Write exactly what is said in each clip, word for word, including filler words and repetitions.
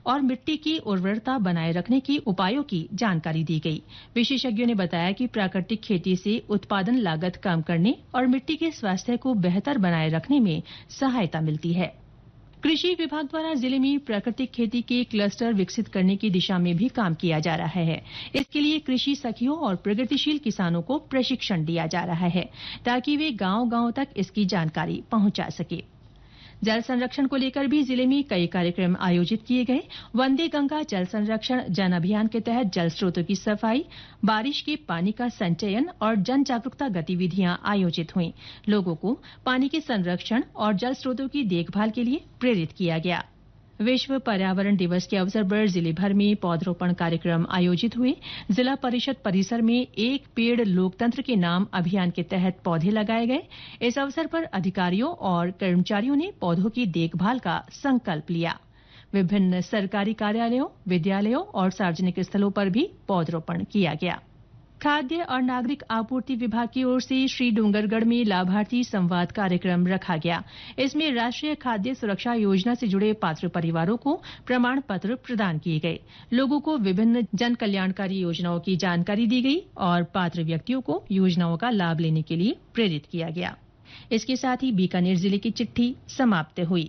और मिट्टी की उर्वरता बनाए रखने के उपायों की जानकारी दी गई। विशेषज्ञों ने बताया कि प्राकृतिक खेती से उत्पादन लागत कम करने और मिट्टी के स्वास्थ्य को बेहतर बनाए रखने में सहायता मिलती है। कृषि विभाग द्वारा जिले में प्राकृतिक खेती के क्लस्टर विकसित करने की दिशा में भी काम किया जा रहा है। इसके लिए कृषि सखियों और प्रगतिशील किसानों को प्रशिक्षण दिया जा रहा है ताकि वे गांव-गांव तक इसकी जानकारी पहुंचा सके। जल संरक्षण को लेकर भी जिले में कई कार्यक्रम आयोजित किए गए। वंदे गंगा जल संरक्षण जन अभियान के तहत जल स्रोतों की सफाई, बारिश के पानी का संचयन और जन जागरूकता गतिविधियां आयोजित हुई। लोगों को पानी के संरक्षण और जल स्रोतों की देखभाल के लिए प्रेरित किया गया। विश्व पर्यावरण दिवस के अवसर पर जिले भर में पौधरोपण कार्यक्रम आयोजित हुए। जिला परिषद परिसर में एक पेड़ लोकतंत्र के नाम अभियान के तहत पौधे लगाए गए। इस अवसर पर अधिकारियों और कर्मचारियों ने पौधों की देखभाल का संकल्प लिया। विभिन्न सरकारी कार्यालयों, विद्यालयों और सार्वजनिक स्थलों पर भी पौधरोपण किया गया। खाद्य और नागरिक आपूर्ति विभाग की ओर से श्री डूंगरगढ़ में लाभार्थी संवाद कार्यक्रम रखा गया। इसमें राष्ट्रीय खाद्य सुरक्षा योजना से जुड़े पात्र परिवारों को प्रमाण पत्र प्रदान किए गए। लोगों को विभिन्न जन कल्याणकारी योजनाओं की जानकारी दी गई और पात्र व्यक्तियों को योजनाओं का लाभ लेने के लिए प्रेरित किया गया। इसके साथ ही बीकानेर जिले की चिट्ठी समाप्त हुई।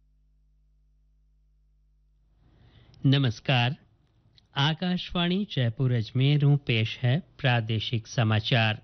नमस्कार, आकाशवाणी जयपुर अजमेर में पेश है प्रादेशिक समाचार।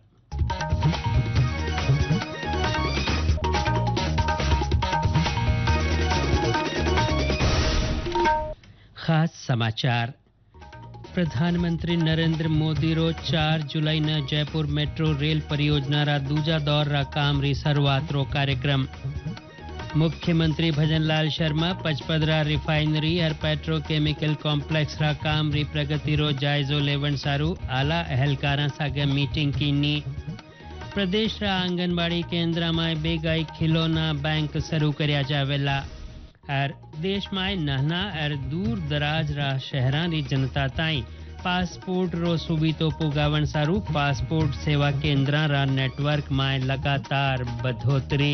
खास समाचार। प्रधानमंत्री नरेंद्र मोदी रो चार जुलाई न जयपुर मेट्रो रेल परियोजना रा दूजा दौर रा काम री शुरुआत रो कार्यक्रम। मुख्यमंत्री भजनलाल शर्मा पचपदरा रिफाइनरी और पेट्रोकेमिकल कॉम्प्लेक्स रा काम री प्रगति रो जायजो लेवन सारू आला अहलकारा सागे मीटिंग कीनी। प्रदेश रा आंगनबाड़ी केंद्र में बेगाई खिलौना बैंक शुरू करया जावेला और देश में नहना और दूर दराज रा शहरा री जनता ताई पासपोर्ट रो सुविधो पुगावन सारू पासपोर्ट सेवा केंद्र रा नेटवर्क में लगातार बढ़ोतरी।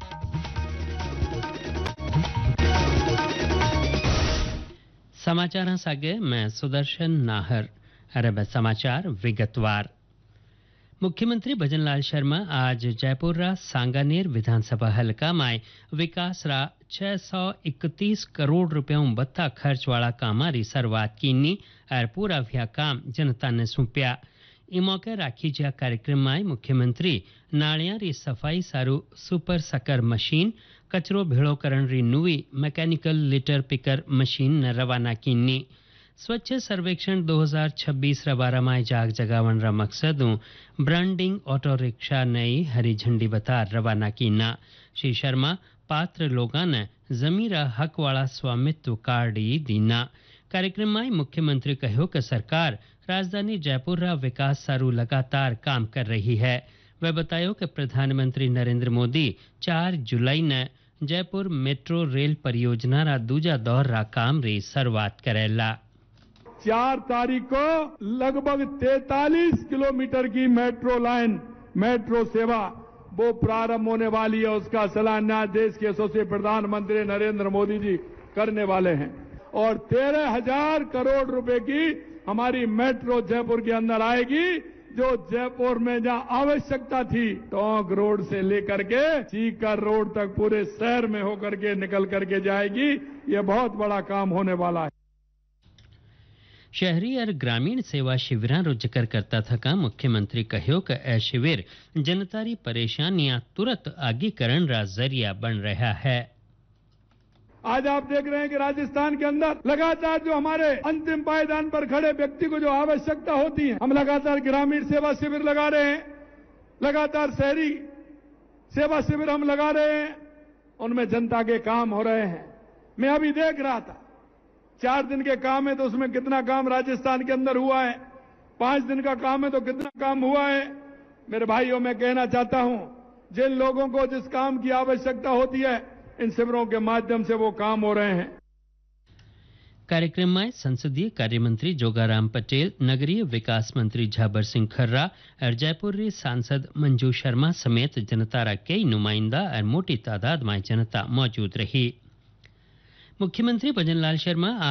समाचार सागे मैं सुदर्शन नाहर। अरब समाचार विगतवार। मुख्यमंत्री भजनलाल शर्मा आज जयपुर रा सांगानेर विधानसभा हलका में विकास रा छह सौ इकतीस करोड़ रुपयों बत्ता खर्च वाला कामा री शुरुआत कीनी और पूरा व्या काम जनता ने सौंप्या। इ मौके राखी जा कार्यक्रम में मुख्यमंत्री नालिया री सफाई सारू सुपर सकर मशीन, कचरो भेड़ो करण री नुई मैकेनिकल लिटर पिकर मशीन न रवाना कीनी। स्वच्छ सर्वेक्षण दो हज़ार छब्बीस रबारा में जाग जगावन रा मकसदों ब्रांडिंग ऑटो रिक्शा नई हरी झंडी बता रवाना कीना। श्री शर्मा पात्र लोगों ने जमीरा हक वाला स्वामित्व कार्ड दीना। कार्यक्रम में मुख्यमंत्री कहो कि सरकार राजधानी जयपुर रा विकास सारू लगातार काम कर रही है। वह बतायो कि प्रधानमंत्री नरेंद्र मोदी चार जुलाई ने जयपुर मेट्रो रेल परियोजना रा दूजा दौर रा काम री शुरुआत करेला। चार तारीख को लगभग तैंतालीस किलोमीटर की मेट्रो लाइन मेट्रो सेवा वो प्रारंभ होने वाली है। उसका शिलान्यास देश के यशस्वी प्रधानमंत्री नरेंद्र मोदी जी करने वाले हैं और तेरह हजार करोड़ रुपए की हमारी मेट्रो जयपुर के अंदर आएगी, जो जयपुर में जहां आवश्यकता थी टोंक रोड से लेकर के सीकर रोड तक पूरे शहर में होकर के निकल करके जाएगी। ये बहुत बड़ा काम होने वाला है। शहरी और ग्रामीण सेवा शिविरां रो जिक्र करता थका मुख्यमंत्री कहो कि ए शिविर जनता री परेशानियां तुरंत आगीकरण रा जरिया बन रहा है। आज आप देख रहे हैं कि राजस्थान के अंदर लगातार जो हमारे अंतिम पायदान पर खड़े व्यक्ति को जो आवश्यकता होती है, हम लगातार ग्रामीण सेवा शिविर लगा रहे हैं, लगातार शहरी सेवा शिविर हम लगा रहे हैं, उनमें जनता के काम हो रहे हैं। मैं अभी देख रहा था, चार दिन के काम है तो उसमें कितना काम राजस्थान के अंदर हुआ है, पांच दिन का काम है तो कितना काम हुआ है। मेरे भाइयों, मैं कहना चाहता हूं, जिन लोगों को जिस काम की आवश्यकता होती है इन शिविरों के माध्यम से वो काम हो रहे हैं। कार्यक्रम में संसदीय कार्य मंत्री जोगाराम पटेल, नगरीय विकास मंत्री झाबर सिंह खर्रा और जयपुर री सांसद मंजू शर्मा समेत जनता रा कई नुमाइंदा और मोटी तादाद में जनता मौजूद रही। मुख्यमंत्री भजनलाल शर्मा